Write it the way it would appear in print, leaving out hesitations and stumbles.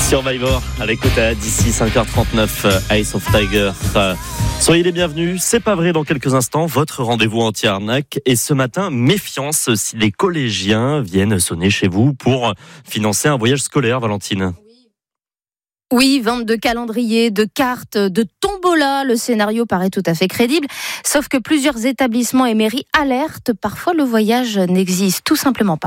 Survivor à l'écoute d'ici 5h39, Eyes of Tiger. Soyez les bienvenus, c'est pas vrai dans quelques instants, votre rendez-vous anti-arnaque. Et ce matin, méfiance si les collégiens viennent sonner chez vous pour financer un voyage scolaire, Valentine. Oui, vente de calendriers, de cartes, de tombola, le scénario paraît tout à fait crédible. Sauf que plusieurs établissements et mairies alertent, parfois le voyage n'existe tout simplement pas.